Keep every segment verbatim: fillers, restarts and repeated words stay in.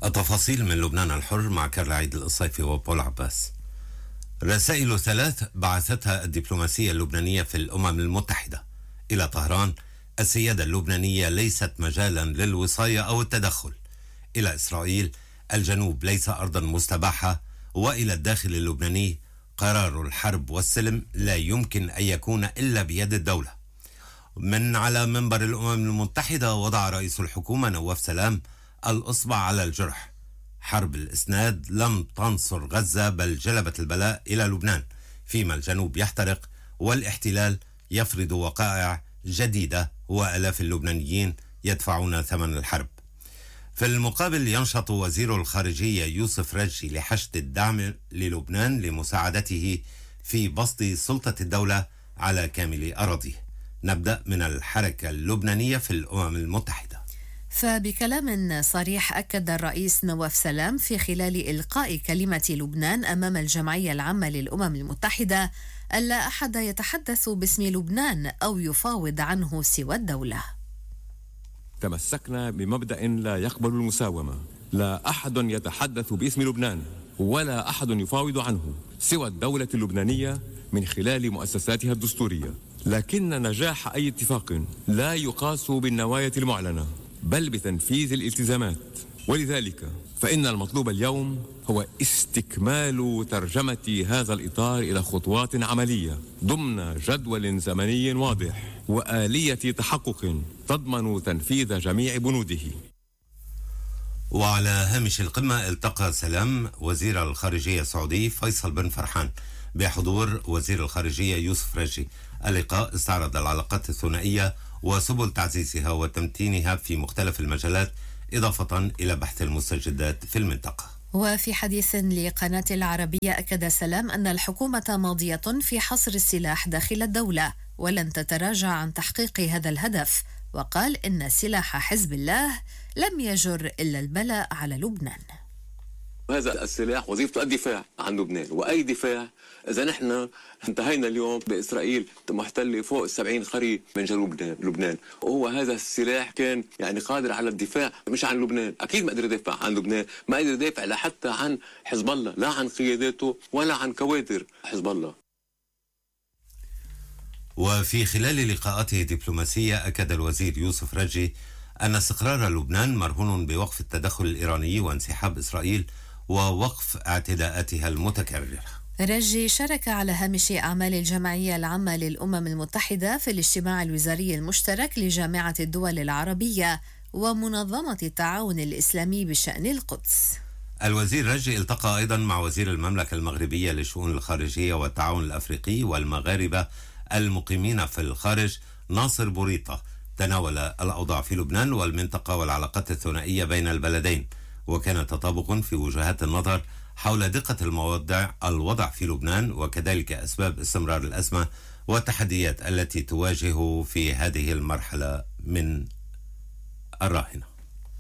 التفاصيل من لبنان الحر مع كارلا عيد القصيفي وبول عباس. رسائل ثلاث بعثتها الدبلوماسية اللبنانية في الأمم المتحدة إلى طهران. السيادة اللبنانية ليست مجالا للوصاية أو التدخل. إلى إسرائيل: الجنوب ليس أرضا مستباحة. وإلى الداخل اللبناني: قرار الحرب والسلم لا يمكن أن يكون إلا بيد الدولة. من على منبر الأمم المتحدة وضع رئيس الحكومة نواف سلام الإصبع على الجرح. حرب الإسناد لم تنصر غزة بل جلبت البلاء إلى لبنان، فيما الجنوب يحترق والاحتلال يفرض وقائع جديدة وآلاف اللبنانيين يدفعون ثمن الحرب. في المقابل ينشط وزير الخارجية يوسف رجي لحشد الدعم للبنان لمساعدته في بسط سلطة الدولة على كامل أراضيه. نبدأ من الحركة اللبنانية في الأمم المتحدة. فبكلام صريح أكد الرئيس نواف سلام في خلال إلقاء كلمة لبنان أمام الجمعية العامة للأمم المتحدة ألا أحد يتحدث باسم لبنان أو يفاوض عنه سوى الدولة. تمسكنا بمبدأ لا يقبل المساومة. لا أحد يتحدث باسم لبنان ولا أحد يفاوض عنه سوى الدولة اللبنانية من خلال مؤسساتها الدستورية. لكن نجاح أي اتفاق لا يقاس بالنوايا المعلنة بل بتنفيذ الالتزامات، ولذلك فإن المطلوب اليوم هو استكمال ترجمة هذا الإطار إلى خطوات عملية ضمن جدول زمني واضح وآلية تحقق تضمن تنفيذ جميع بنوده. وعلى هامش القمة التقى سلام وزير الخارجية السعودي فيصل بن فرحان بحضور وزير الخارجية يوسف رجي. اللقاء استعرض العلاقات الثنائية وسبل تعزيزها وتمتينها في مختلف المجالات، إضافة إلى بحث المستجدات في المنطقة. وفي حديث لقناة العربية أكد سلام أن الحكومة ماضية في حصر السلاح داخل الدولة ولن تتراجع عن تحقيق هذا الهدف، وقال إن سلاح حزب الله لم يجر إلا البلاء على لبنان. هذا السلاح وظيفته الدفاع عن لبنان، وأي دفاع إذا نحن انتهينا اليوم بإسرائيل محتلة فوق السبعين قرية من جنوب لبنان، وهو هذا السلاح كان يعني قادر على الدفاع مش عن لبنان، أكيد ما قدر يدافع عن لبنان، ما قدر يدافع لا حتى عن حزب الله، لا عن قياداته ولا عن كوادر حزب الله. وفي خلال لقاءاته الدبلوماسية أكد الوزير يوسف رجي أن استقرار لبنان مرهون بوقف التدخل الإيراني وانسحاب إسرائيل ووقف اعتداءاتها المتكررة. رجي شارك على هامش أعمال الجمعية العامة للأمم المتحدة في الاجتماع الوزاري المشترك لجامعة الدول العربية ومنظمة التعاون الإسلامي بشأن القدس. الوزير رجي التقى أيضا مع وزير المملكة المغربية للشؤون الخارجية والتعاون الأفريقي والمغاربة المقيمين في الخارج ناصر بوريطة. تناول الأوضاع في لبنان والمنطقة والعلاقات الثنائية بين البلدين، وكان تطابق في وجهات النظر حول دقة الموضع الوضع في لبنان وكذلك أسباب استمرار الأزمة والتحديات التي تواجه في هذه المرحلة من الراهنة.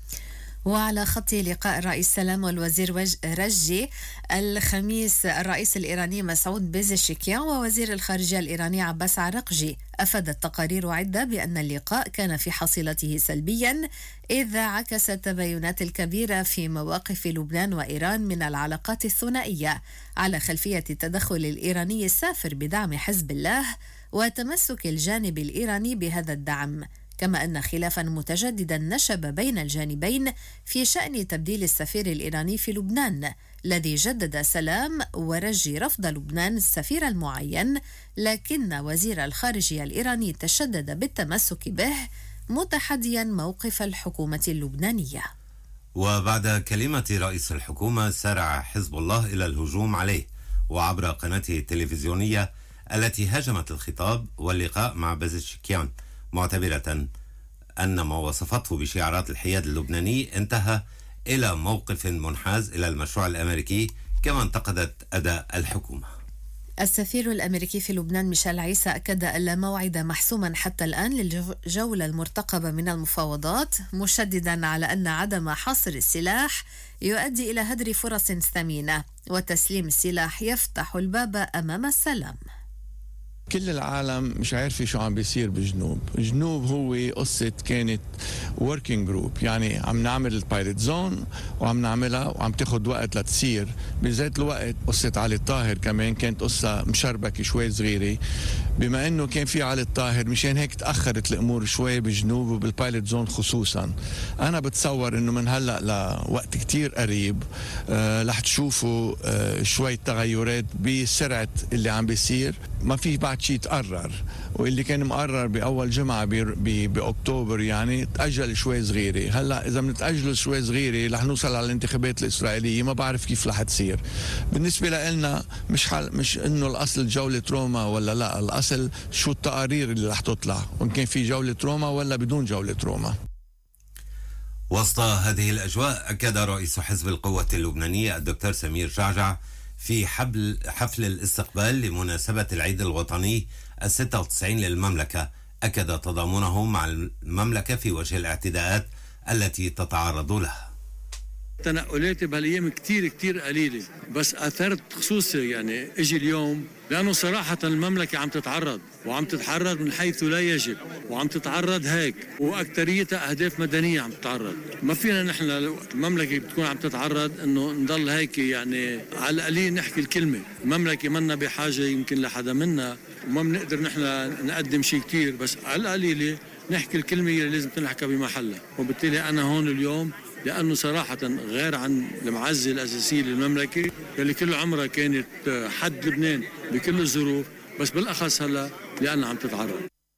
وعلى خط لقاء الرئيس سلام والوزير رجي الخميس الرئيس الإيراني مسعود بيزشكيان ووزير الخارجية الإيراني عباس عراقجي. أفادت تقارير عدة بأن اللقاء كان في حصيلته سلبيا، إذ عكس التباينات الكبيرة في مواقف لبنان وإيران من العلاقات الثنائية على خلفية التدخل الإيراني السافر بدعم حزب الله وتمسك الجانب الإيراني بهذا الدعم، كما أن خلافا متجددا نشب بين الجانبين في شأن تبديل السفير الإيراني في لبنان، الذي جدد سلام ورجي رفض لبنان السفير المعين، لكن وزير الخارجية الإيراني تشدد بالتمسك به متحديا موقف الحكومة اللبنانية. وبعد كلمة رئيس الحكومة سارع حزب الله إلى الهجوم عليه وعبر قناته التلفزيونية التي هاجمت الخطاب واللقاء مع بيزشكيان، معتبرة أن ما وصفته بشعارات الحياد اللبناني انتهى إلى موقف منحاز إلى المشروع الأمريكي، كما انتقدت أداء الحكومة. السفير الأمريكي في لبنان ميشيل عيسى أكد أن لا موعد محسوما حتى الآن للجولة المرتقبة من المفاوضات، مشددا على أن عدم حصر السلاح يؤدي إلى هدر فرص ثمينة، وتسليم السلاح يفتح الباب أمام السلام. كل العالم مش عارفة شو عم بيصير بجنوب. جنوب هو قصة كانت working group، يعني عم نعمل البايلوت زون وعم نعملها وعم تاخد وقت لتصير. بذات الوقت قصة علي الطاهر كمان كانت قصة مشربكة شوي صغيرة، بما انه كان في علي الطاهر مشان هيك تأخرت الامور شوي بجنوب وبالبايلوت زون خصوصا. انا بتصور انه من هلأ لوقت كتير قريب آه رح تشوفوا آه شوي تغيرات بسرعة اللي عم بيصير. ما في بعد شيء تقرر، واللي كان مقرر بأول جمعة بأكتوبر يعني تأجل شوي صغيرة. هلأ إذا بنتأجل شوي صغيرة رح نوصل على الانتخابات الإسرائيلية، ما بعرف كيف رح تصير. بالنسبة لنا مش حل مش إنه الأصل جولة روما ولا لا، الأصل شو التقارير اللي رح تطلع، وإن كان في جولة روما ولا بدون جولة روما. وسط هذه الأجواء أكد رئيس حزب القوة اللبنانية الدكتور سمير جعجع في حفل حفل الاستقبال لمناسبة العيد الوطني الستة وتسعين للمملكة، أكد تضامنه مع المملكة في وجه الاعتداءات التي تتعرض لها. تنقلاتي بهالايام كتير كتير قليله، بس اثرت خصوصي يعني اجي اليوم لانه صراحه المملكه عم تتعرض وعم تتعرض من حيث لا يجب، وعم تتعرض هيك واكثريتها اهداف مدنيه عم تتعرض. ما فينا نحن المملكه بتكون عم تتعرض انه نضل هيك يعني على القليل نحكي الكلمه. المملكه منا بحاجه يمكن لحدا منا وما بنقدر نحن نقدم شيء كتير، بس على القليله نحكي الكلمه اللي لازم تنحكى بمحلها. وبالتالي انا هون اليوم لأنه صراحة غير عن المعزة الأساسية للمملكة اللي كل عمرها كانت حد لبنان بكل الظروف، بس بالأخص هلا لأنها عم تتعرض.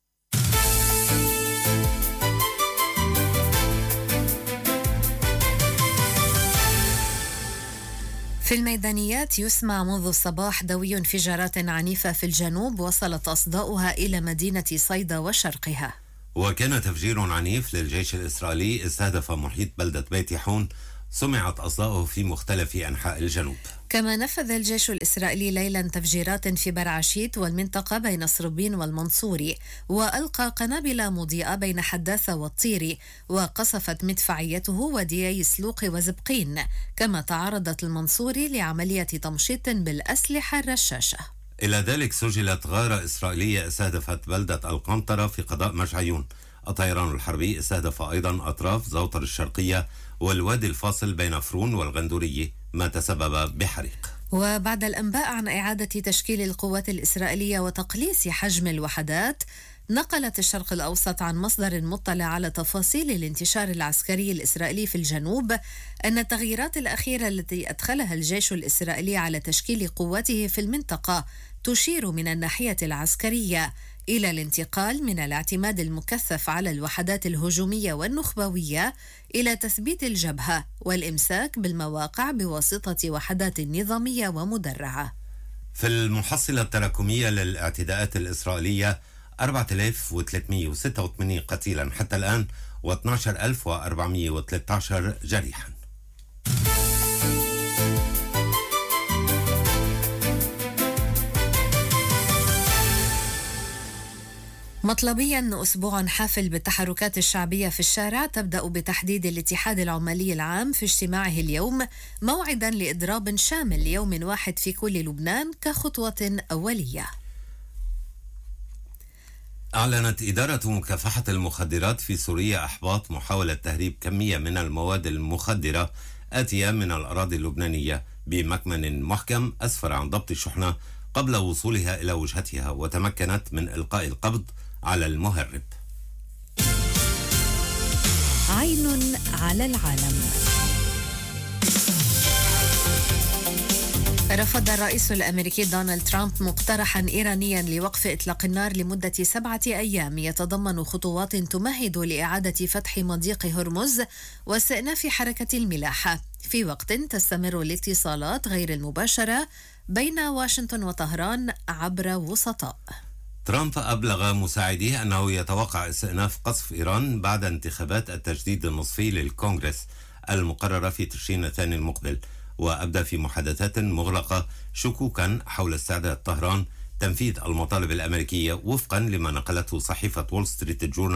في الميدانيات يسمع منذ الصباح دوي انفجارات عنيفة في الجنوب وصلت أصداؤها إلى مدينة صيدا وشرقها. وكان تفجير عنيف للجيش الإسرائيلي استهدف محيط بلدة بيت يحون سمعت أصداؤه في مختلف أنحاء الجنوب. كما نفذ الجيش الإسرائيلي ليلا تفجيرات في برعشيت والمنطقة بين صربين والمنصوري، وألقى قنابل مضيئة بين حداثة والطيري، وقصفت مدفعيته وديي سلوق وزبقين. كما تعرضت المنصوري لعملية تمشيط بالأسلحة الرشاشة. إلى ذلك سجلت غارة إسرائيلية استهدفت بلدة القنطرة في قضاء مشعيون. الطيران الحربي استهدف أيضا أطراف زوطر الشرقية والوادي الفاصل بين فرون والغندورية، ما تسبب بحريق. وبعد الأنباء عن إعادة تشكيل القوات الإسرائيلية وتقليص حجم الوحدات، نقلت الشرق الأوسط عن مصدر مطلع على تفاصيل الانتشار العسكري الإسرائيلي في الجنوب أن التغييرات الأخيرة التي أدخلها الجيش الإسرائيلي على تشكيل قواته في المنطقة تشير من الناحية العسكرية إلى الانتقال من الاعتماد المكثف على الوحدات الهجومية والنخبوية إلى تثبيت الجبهة والإمساك بالمواقع بواسطة وحدات نظامية ومدرعة. في المحصلة التراكمية للاعتداءات الإسرائيلية أربعة آلاف وثلاثمئة وستة وثمانين قتيلا حتى الآن واثني عشر ألف وأربعمئة وثلاثة عشر جريحا. مطلبيا أسبوع حافل بالتحركات الشعبية في الشارع، تبدأ بتحديد الاتحاد العمالي العام في اجتماعه اليوم موعدا لإضراب شامل ليوم واحد في كل لبنان كخطوة أولية. أعلنت إدارة مكافحة المخدرات في سوريا إحباط محاولة تهريب كمية من المواد المخدرة آتية من الأراضي اللبنانية بمكمن محكم أسفر عن ضبط الشحنة قبل وصولها إلى وجهتها، وتمكنت من إلقاء القبض على المهرب. عين على العالم. رفض الرئيس الأمريكي دونالد ترامب مقترحا إيرانيا لوقف إطلاق النار لمدة سبعة أيام يتضمن خطوات تمهد لإعادة فتح مضيق هرمز واستئناف حركة الملاحة، في وقت تستمر الاتصالات غير المباشرة بين واشنطن وطهران عبر وسطاء. ترامب أبلغ مساعديه أنه يتوقع استئناف قصف إيران بعد انتخابات التجديد النصفي للكونغرس المقررة في تشرين الثاني المقبل، وأبدى في محادثات مغلقة شكوكا حول استعداد طهران تنفيذ المطالب الأمريكية وفقا لما نقلته صحيفة وول ستريت جورنال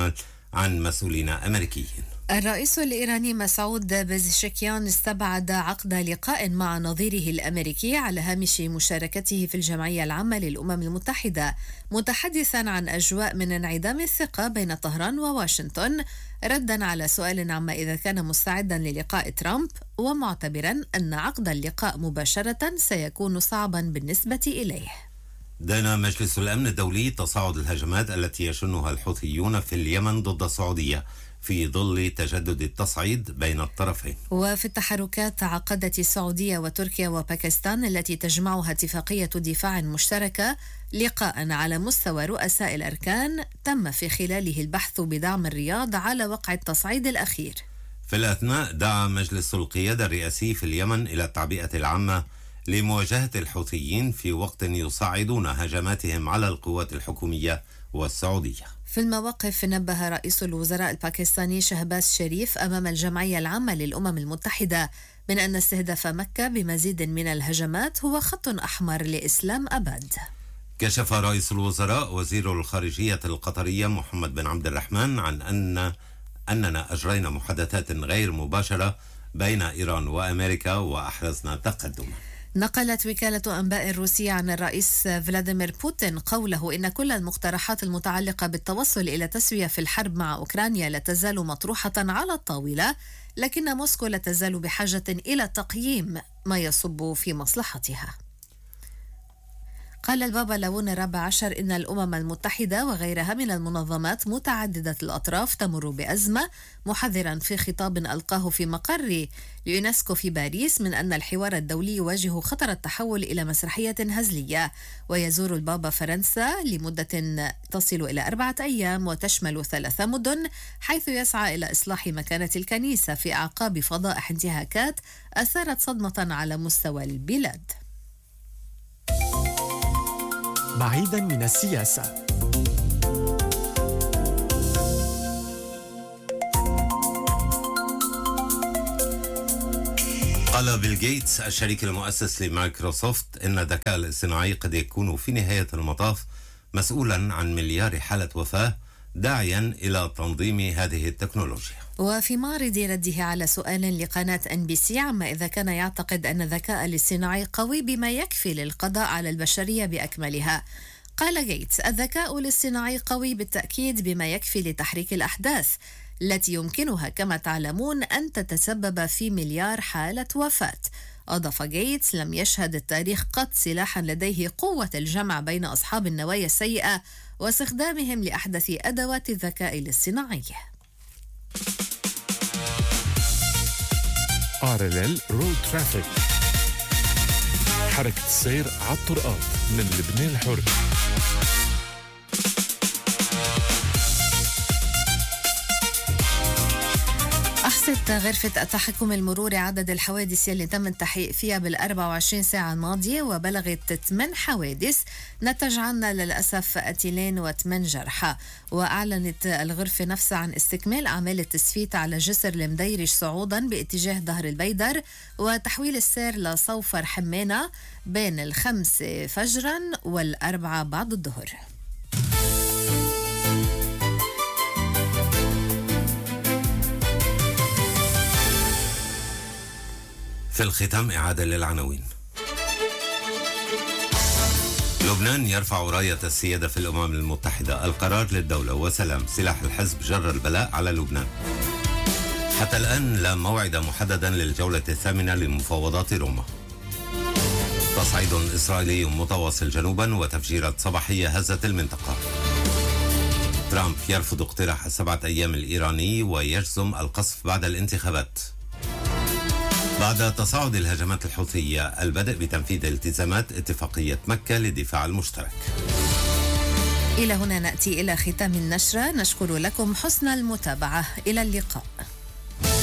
عن مسؤولين أمريكيين. الرئيس الإيراني مسعود بيزشكيان استبعد عقد لقاء مع نظيره الأمريكي على هامش مشاركته في الجمعية العامة للأمم المتحدة، متحدثا عن أجواء من انعدام الثقة بين طهران وواشنطن، ردا على سؤال عما إذا كان مستعدا للقاء ترامب، ومعتبرا أن عقد اللقاء مباشرة سيكون صعبا بالنسبة إليه. دان مجلس الأمن الدولي تصاعد الهجمات التي يشنها الحوثيون في اليمن ضد السعودية في ظل تجدد التصعيد بين الطرفين. وفي التحركات تعقدت السعودية وتركيا وباكستان التي تجمعها اتفاقية دفاع مشتركة لقاء على مستوى رؤساء الأركان تم في خلاله البحث بدعم الرياض على وقع التصعيد الأخير. في الأثناء دعا مجلس القيادة الرئاسي في اليمن إلى التعبئة العامة لمواجهة الحوثيين في وقت يصعدون هجماتهم على القوات الحكومية والسعودية. في المواقف نبه رئيس الوزراء الباكستاني شهباز شريف أمام الجمعية العامة للأمم المتحدة من أن استهداف مكة بمزيد من الهجمات هو خط أحمر لإسلام أباد. كشف رئيس الوزراء وزير الخارجية القطرية محمد بن عبد الرحمن عن أن أننا أجرينا محادثات غير مباشرة بين إيران وأمريكا وأحرزنا تقدما. نقلت وكالة أنباء الروسية عن الرئيس فلاديمير بوتين قوله إن كل المقترحات المتعلقة بالتوصل إلى تسوية في الحرب مع أوكرانيا لا تزال مطروحة على الطاولة، لكن موسكو لا تزال بحاجة إلى تقييم ما يصب في مصلحتها. قال البابا لاون الرابع عشر إن الأمم المتحدة وغيرها من المنظمات متعددة الأطراف تمر بأزمة، محذرا في خطاب ألقاه في مقر اليونسكو في باريس من أن الحوار الدولي يواجه خطر التحول إلى مسرحية هزلية. ويزور البابا فرنسا لمدة تصل إلى أربعة أيام وتشمل ثلاث مدن، حيث يسعى إلى إصلاح مكانة الكنيسة في أعقاب فضائح انتهاكات أثارت صدمة على مستوى البلاد. بعيدا من السياسة. قال بيل غيتس الشريك المؤسس لمايكروسوفت إن الذكاء الاصطناعي قد يكون في نهاية المطاف مسؤولا عن مليار حالة وفاة، داعيا إلى تنظيم هذه التكنولوجيا. وفي معرض رده على سؤال لقناة إن بي سي عما إذا كان يعتقد أن الذكاء الاصطناعي قوي بما يكفي للقضاء على البشرية بأكملها، قال غيتس: الذكاء الاصطناعي قوي بالتأكيد بما يكفي لتحريك الأحداث التي يمكنها كما تعلمون أن تتسبب في مليار حالة وفاة. أضاف غيتس: لم يشهد التاريخ قط سلاحا لديه قوة الجمع بين أصحاب النوايا السيئة واستخدامهم لأحدث أدوات الذكاء الاصطناعي. آر إل إل رود ترافيك، حركة السير على الطرقات من لبنان الحر. أحصت غرفة التحكم المروري عدد الحوادث اللي تم التحقيق فيها بالأربع وعشرين ساعة الماضية وبلغت ثمان حوادث، نتج عنها للأسف قتيلين وثمان جرحى. وأعلنت الغرفة نفسها عن استكمال أعمال التسفيت على جسر المديرج صعودا باتجاه ظهر البيدر وتحويل السير لصوفر حمانة بين الخمس فجرا والأربعة بعد الظهر. في الختام إعادة للعناوين. لبنان يرفع راية السيادة في الأمم المتحدة، القرار للدولة وسلام، سلاح الحزب جر البلاء على لبنان. حتى الآن لا موعد محددا للجولة الثامنة لمفاوضات روما. تصعيد إسرائيلي متواصل جنوبا وتفجيرات صباحية هزت المنطقة. ترامب يرفض اقتراح السبعة أيام الإيراني ويجزم القصف بعد الانتخابات. بعد تصاعد الهجمات الحوثية البدء بتنفيذ التزامات اتفاقية مكة للدفاع المشترك. إلى هنا نأتي إلى ختام النشرة، نشكر لكم حسن المتابعة، إلى اللقاء.